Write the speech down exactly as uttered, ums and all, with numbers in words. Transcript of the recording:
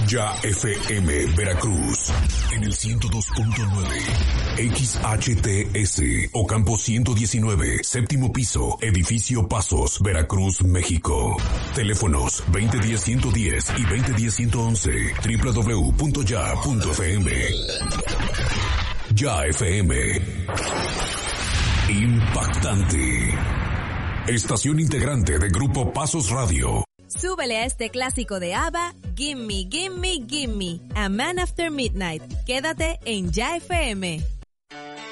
Ya F M Veracruz en el ciento dos punto nueve, X H T S Ocampo ciento diecinueve, séptimo piso, edificio Pasos, Veracruz, México. Teléfonos veinte diez ciento diez y veinte diez ciento once, doble u doble u doble u punto ya punto f m. Ya F M. Impactante. Estación integrante de Grupo Pasos Radio. Súbele a este clásico de ABBA, Gimme, Gimme, Gimme, A Man After Midnight. Quédate en Ya F M.